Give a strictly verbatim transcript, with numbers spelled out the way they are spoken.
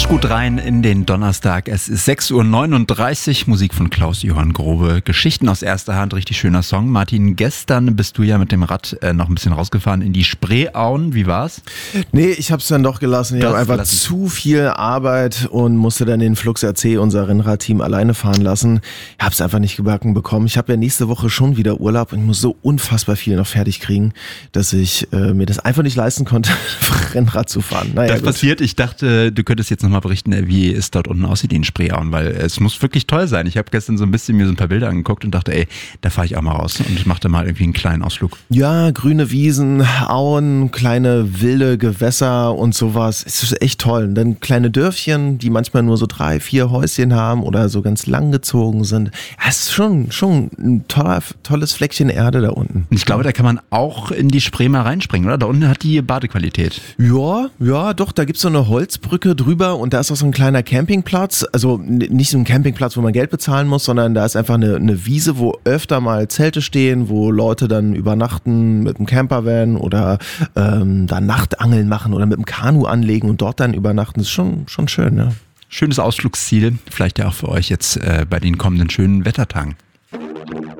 Rutscht gut rein in den Donnerstag. Es ist sechs Uhr neununddreißig, Musik von Klaus-Johann Grobe. Geschichten aus erster Hand, richtig schöner Song. Martin, gestern bist du ja mit dem Rad äh, noch ein bisschen rausgefahren in die Spreeauen. Wie war's? Nee, ich hab's dann doch gelassen. Ich habe einfach gelassen. zu viel Arbeit und musste dann den Flux R C, unser Rennradteam, alleine fahren lassen. Ich hab's einfach nicht gebacken bekommen. Ich habe ja nächste Woche schon wieder Urlaub und ich muss so unfassbar viel noch fertig kriegen, dass ich äh, mir das einfach nicht leisten konnte, Rennrad zu fahren. Naja, das gut. passiert. Ich dachte, du könntest jetzt nochmal berichten, wie es dort unten aussieht in Spreeauen, weil es muss wirklich toll sein. Ich habe gestern so ein bisschen mir so ein paar Bilder angeguckt und dachte, ey, da fahre ich auch mal raus und mache da mal irgendwie einen kleinen Ausflug. Ja, grüne Wiesen, Auen, kleine wilde Gewässer und sowas. Es ist echt toll. Und dann kleine Dörfchen, die manchmal nur so drei, vier Häuschen haben oder so ganz lang gezogen sind. Ja, es ist schon, schon ein toller, tolles Fleckchen Erde da unten. Und ich glaube, da kann man auch in die Spree mal reinspringen, oder? Da unten hat die Badequalität. Ja, ja, doch, da gibt's so eine Holzbrücke drüber und da ist auch so ein kleiner Campingplatz. Also nicht so ein Campingplatz, wo man Geld bezahlen muss, sondern da ist einfach eine, eine Wiese, wo öfter mal Zelte stehen, wo Leute dann übernachten mit einem Campervan oder ähm, da Nachtangeln machen oder mit dem Kanu anlegen und dort dann übernachten. Das ist schon, schon schön, ja. Schönes Ausflugsziel, vielleicht ja auch für euch jetzt äh, bei den kommenden schönen Wettertagen.